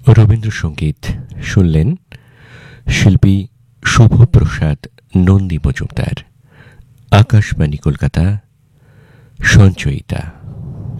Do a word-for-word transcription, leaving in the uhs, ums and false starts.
রবীন্দ্রসঙ্গীত শুনলেন শিল্পী শুভপ্রসাদ নন্দী মজুমদার। আকাশবাণী কলকাতা, সঞ্চয়িতা।